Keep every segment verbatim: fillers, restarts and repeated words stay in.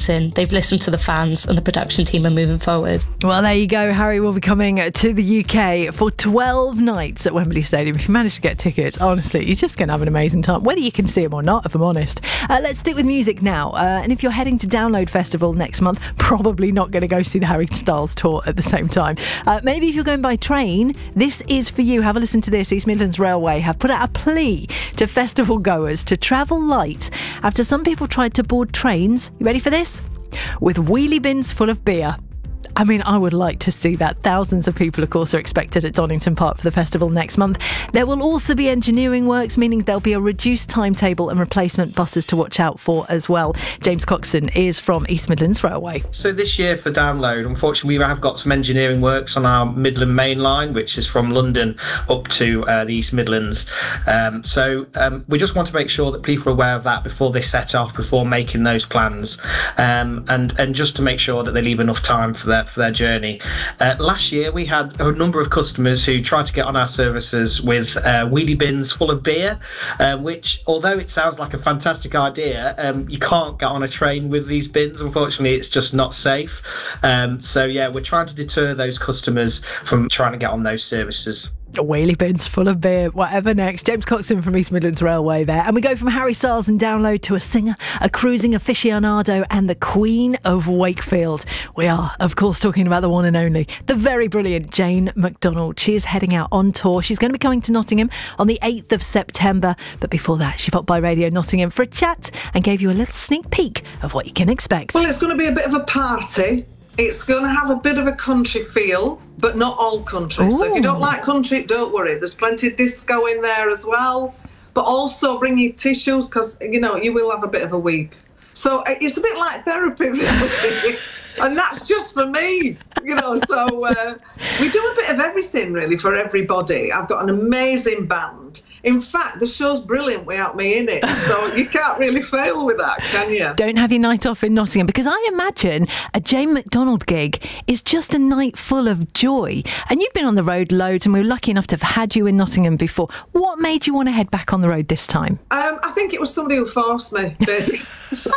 dancing. They've listened to the fans, and the production team are moving forward. Well, there you go. Harry will be coming to the U K for twelve nights at Wembley Stadium. If you manage to get tickets, honestly, you're just going to have an amazing time, whether you can see him or not, if I'm honest. Uh, let's stick with music now. Uh, and if you're heading to Download Festival next month, probably not going to go see the Harry Styles tour at the same time. Uh, maybe if you're going by train, this is for you. Have a listen to this. East Midlands Railway have put out a plea to festival goers to travel light after some people tried to board trains, you ready for this? With wheelie bins full of beer. I mean, I would like to see that. Thousands of people, of course, are expected at Donington Park for the festival next month. There will also be engineering works, meaning there'll be a reduced timetable and replacement buses to watch out for as well. James Coxon is from East Midlands Railway. So this year for Download, unfortunately, we have got some engineering works on our Midland Main Line, which is from London up to uh, the East Midlands. Um, so um, we just want to make sure that people are aware of that before they set off, before making those plans, um, and, and just to make sure that they leave enough time for their for their journey. Uh, last year we had a number of customers who tried to get on our services with uh, wheelie bins full of beer, uh, which, although it sounds like a fantastic idea, um, you can't get on a train with these bins. Unfortunately, it's just not safe. Um, so yeah, we're trying to deter those customers from trying to get on those services. Wheelie bins full of beer, whatever next. James Coxon from East Midlands Railway there. And we go from Harry Styles and Download to a singer, a cruising aficionado, and the Queen of Wakefield. We are, of course, talking about the one and only, the very brilliant Jane McDonald. She is heading out on tour. She's going to be coming to Nottingham on the eighth of September. But before that, she popped by Radio Nottingham for a chat and gave you a little sneak peek of what you can expect. Well, it's going to be a bit of a party. It's going to have a bit of a country feel, but not all country. Ooh. So if you don't like country, don't worry. There's plenty of disco in there as well. But also bring your tissues because, you know, you will have a bit of a weep. So it's a bit like therapy, really. And that's just for me, you know. So uh, we do a bit of everything, really, for everybody. I've got an amazing band. In fact, the show's brilliant without me in it. So you can't really fail with that, can you? Don't have your night off in Nottingham, because I imagine a Jane McDonald gig is just a night full of joy. And you've been on the road loads, and we were lucky enough to have had you in Nottingham before. What made you want to head back on the road this time? Um, I think it was somebody who forced me, basically.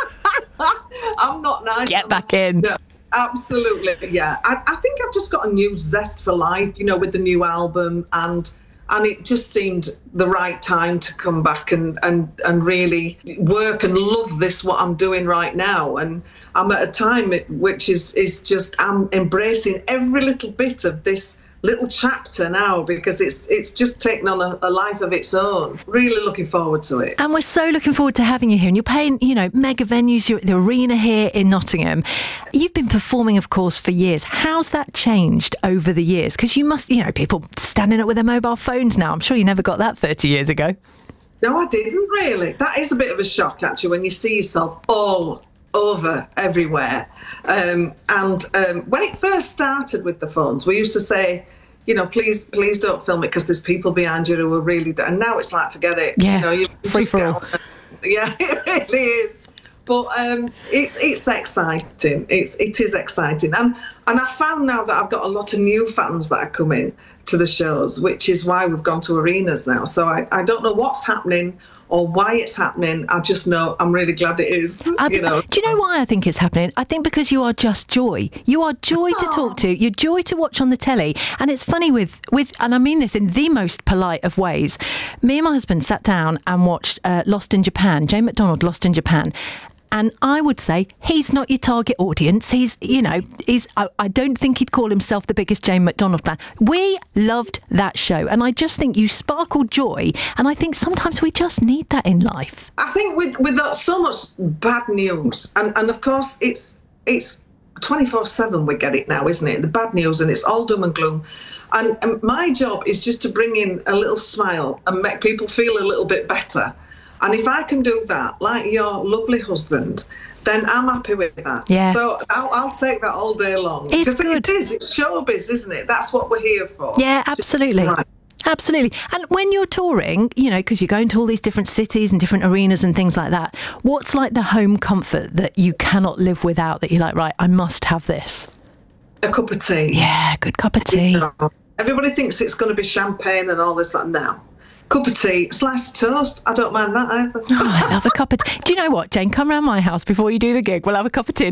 I'm not nice. Get back in. No. Absolutely, yeah. I, I think I've just got a new zest for life, you know, with the new album, and and it just seemed the right time to come back and, and, and really work and love this, what I'm doing right now. And I'm at a time which is, is just, I'm embracing every little bit of this little chapter now, because it's it's just taken on a, a life of its own. Really looking forward to it. And we're so looking forward to having you here. And you're playing, you know, mega venues. You're at the arena here in Nottingham. You've been performing, of course, for years. How's that changed over the years? Because you must, you know, people standing up with their mobile phones now. I'm sure you never got that thirty years ago. No, I didn't really. That is a bit of a shock, actually, when you see yourself all over everywhere. Um, and um, when it first started with the phones, we used to say, you know, please, please don't film it because there's people behind you who are really. And now it's like, forget it. Yeah, you know, you free just for get all. on. Yeah, it really is. But um, it's it's exciting. It's it is exciting, and and I found now that I've got a lot of new fans that are coming to the shows, which is why we've gone to arenas now. So I, I don't know what's happening or why it's happening. I just know I'm really glad it is. I, you know. Do you know why I think it's happening? I think because you are just joy. You are joy to talk to. You're joy to watch on the telly. And it's funny with, with and I mean this in the most polite of ways, me and my husband sat down and watched uh, Lost in Japan, Jane McDonald, Lost in Japan. And I would say he's not your target audience. He's, you know, he's. I, I don't think he'd call himself the biggest Jane McDonald fan. We loved that show. And I just think you sparkle joy. And I think sometimes we just need that in life. I think with, with that, so much bad news, and, and of course it's it's twenty-four seven we get it now, isn't it? The bad news, and it's all doom and gloom. And, and my job is just to bring in a little smile and make people feel a little bit better. And if I can do that, like your lovely husband, then I'm happy with that. Yeah. So I'll, I'll take that all day long. It's Because good. it is. It's showbiz, isn't it? That's what we're here for. Yeah, absolutely. Right. Absolutely. And when you're touring, you know, because you're going to all these different cities and different arenas and things like that, what's like the home comfort that you cannot live without, that you're like, right, I must have this? A cup of tea. Yeah, good cup of tea. You know, everybody thinks it's going to be champagne and all this like now. Cup of tea, slice of toast. I don't mind that either. Oh, I love a cup of tea. Do you know what, Jane? Come round my house before you do the gig. We'll have a cup of tea.